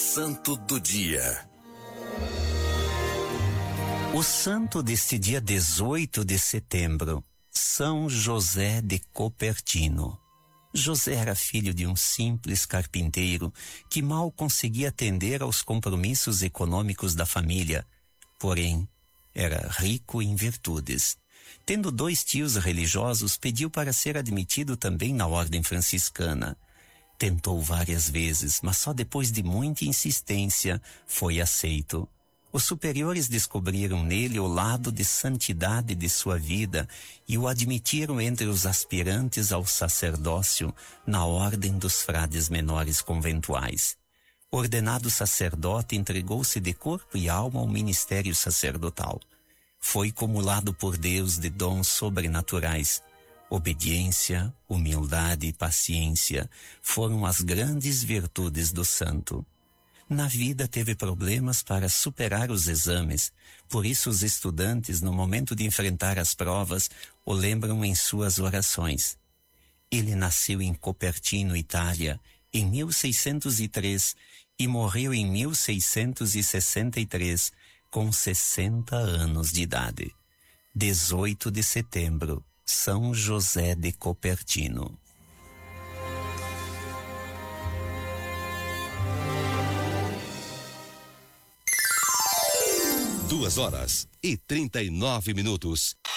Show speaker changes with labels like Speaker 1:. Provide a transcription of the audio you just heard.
Speaker 1: Santo do Dia.
Speaker 2: O santo deste dia 18 de setembro, São José de Copertino. José era filho de um simples carpinteiro que mal conseguia atender aos compromissos econômicos da família, porém era rico em virtudes. Tendo 2 tios religiosos, pediu para ser admitido também na ordem franciscana. Tentou várias vezes, mas só depois de muita insistência foi aceito. Os superiores descobriram nele o lado de santidade de sua vida e o admitiram entre os aspirantes ao sacerdócio na ordem dos frades menores conventuais. Ordenado sacerdote, entregou-se de corpo e alma ao ministério sacerdotal. Foi cumulado por Deus de dons sobrenaturais. Obediência, humildade e paciência foram as grandes virtudes do santo. Na vida teve problemas para superar os exames, por isso os estudantes, no momento de enfrentar as provas, o lembram em suas orações. Ele nasceu em Copertino, Itália, em 1603 e morreu em 1663, com 60 anos de idade. 18 de setembro, São José de Copertino.
Speaker 1: Duas horas e 39 minutos.